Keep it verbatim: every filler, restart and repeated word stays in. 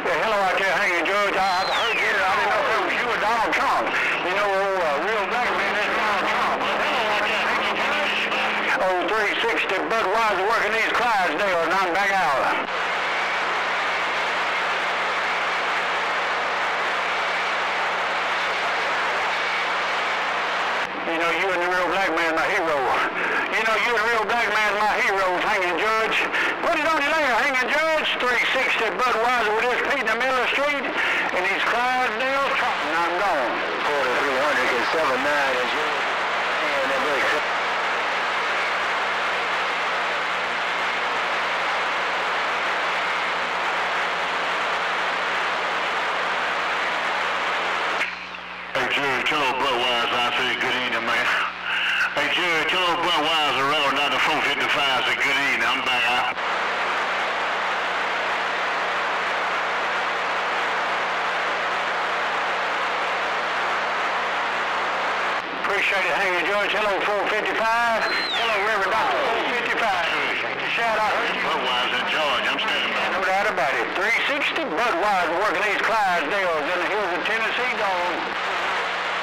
Yeah, hello out there, hanging, George. I, I heard you. I didn't know if it was you or Donald Trump. You know, old uh, real black man is Donald Trump. Hello out there, hanging, George. Old three sixty Budweiser working these Clydesdales, and I'm back out. You know, you and the real black man, my hero. You know, you and the real black man, my heroes, hanging, Judge. Put it on your layer, hanging, Judge. three sixty Budweiser with this Pete in the middle of the street, and these Clydesdales trucking. I'm gone. forty-three hundred and seven nine is yours. And that breaks up. Hey, Jerry, tell old Budweiser I say good evening, man. Hey, Jerry, tell old Budweiser around down to four fifty-five say good evening. I'm back out. Appreciate it, hanging, George. Hello, four fifty-five. Hello, Reverend Doctor four fifty-five. Shout out. Budweiser in charge. I'm standing by. No doubt about it. three sixty Budweiser working these Clydesdales in the hills of Tennessee, gone.